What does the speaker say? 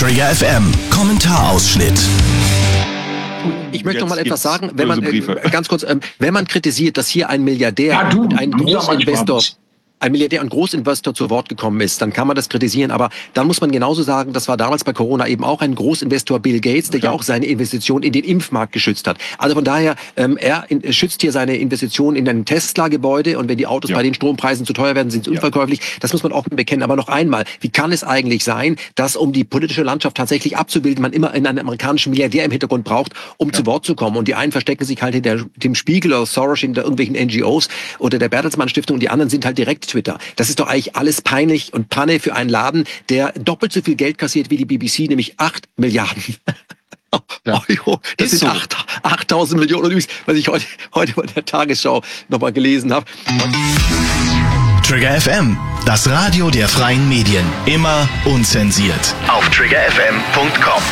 Trigger FM Kommentarausschnitt. Ich möchte noch mal etwas sagen, wenn man ganz kurz, wenn man kritisiert, dass hier ein Milliardär und ein Großinvestor zu Wort gekommen ist, dann kann man das kritisieren, aber dann muss man genauso sagen, das war damals bei Corona eben auch ein Großinvestor Bill Gates, der ja auch seine Investition in den Impfmarkt geschützt hat. Also von daher, er schützt hier seine Investition in ein Tesla-Gebäude und wenn die Autos bei den Strompreisen zu teuer werden, sind sie unverkäuflich. Das muss man auch bekennen. Aber noch einmal, wie kann es eigentlich sein, dass um die politische Landschaft tatsächlich abzubilden, man immer einen amerikanischen Milliardär im Hintergrund braucht, um zu Wort zu kommen? Und die einen verstecken sich halt hinter dem Spiegel oder Soros, hinter irgendwelchen NGOs oder der Bertelsmann Stiftung und die anderen sind halt direkt Twitter. Das ist doch eigentlich alles peinlich und Panne für einen Laden, der doppelt so viel Geld kassiert wie die BBC, nämlich 8 Milliarden. Euro. Das sind 8.000 Millionen, was ich heute bei der Tagesschau nochmal gelesen habe. Trigger FM, das Radio der freien Medien. Immer unzensiert. Auf triggerfm.com.